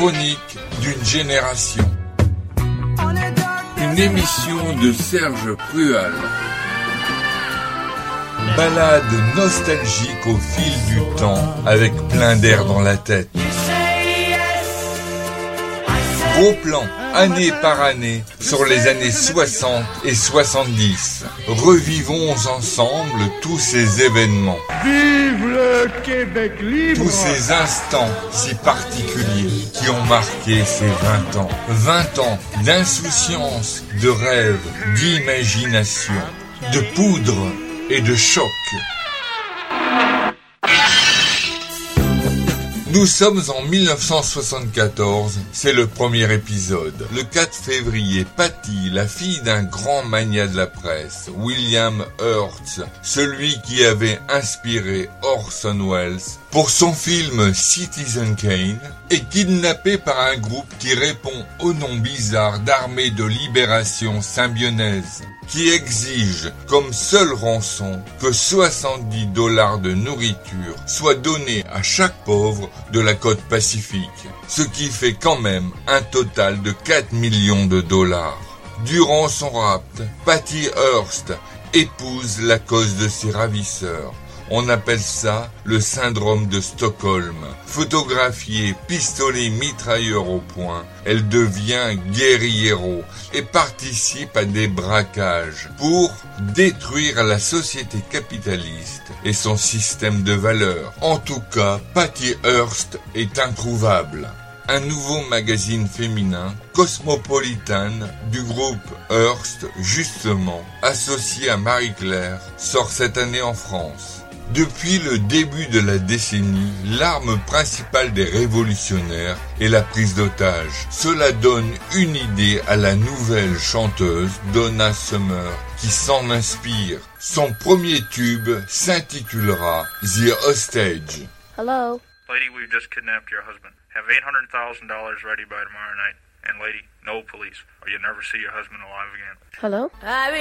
chronique d'une génération. Une émission de Serge Prual. Balade nostalgique au fil du temps, avec plein d'air dans la tête. Gros plan, année par année, sur les années 60 et 70. Revivons ensemble tous ces événements. Vive le Québec libre! Tous ces instants si particuliers qui ont marqué ces 20 ans. 20 ans d'insouciance, de rêve, d'imagination, de poudre et de choc. Nous sommes en 1974, c'est le premier épisode. Le 4 février, Patty, la fille d'un grand magnat de la presse, William Hearst, celui qui avait inspiré Orson Welles, pour son film Citizen Kane, est kidnappée par un groupe qui répond au nom bizarre d'Armée de Libération Symbionnaise, qui exige comme seule rançon que $70 de nourriture soient donnés à chaque pauvre de la côte Pacifique, ce qui fait quand même un total de $4 millions. Durant son rapt, Patty Hearst épouse la cause de ses ravisseurs. On appelle ça le syndrome de Stockholm. Photographiée, pistolet mitrailleur au poing, elle devient guerriero et participe à des braquages pour détruire la société capitaliste et son système de valeurs. En tout cas, Patty Hearst est introuvable. Un nouveau magazine féminin, Cosmopolitan, du groupe Hearst, justement, associé à Marie-Claire, sort cette année en France. Depuis le début de la décennie, l'arme principale des révolutionnaires est la prise d'otages. Cela donne une idée à la nouvelle chanteuse Donna Summer qui s'en inspire. Son premier tube s'intitulera The Hostage. Hello. Lady, we've just kidnapped your husband. Have $800,000 ready by tomorrow night. And lady, no police, or you'll never see your husband alive again. Hello?